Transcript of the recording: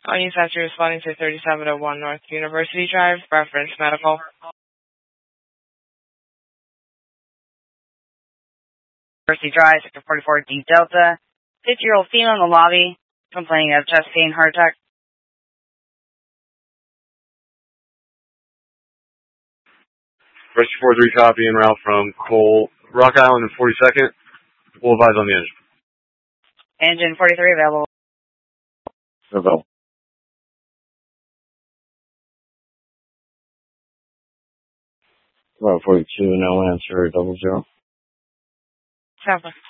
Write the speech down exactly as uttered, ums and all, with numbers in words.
All units after responding to thirty-seven oh one North University Drive, reference medical. University Drive, Sector forty-four D Delta. fifty-year-old female in the lobby, complaining of chest pain, heart attack. Rescue four three copy en route from Cole, Rock Island and forty-second. We'll advise on the engine. Engine forty-three available. Available. Well, forty-two, no answer, double zero. Sample.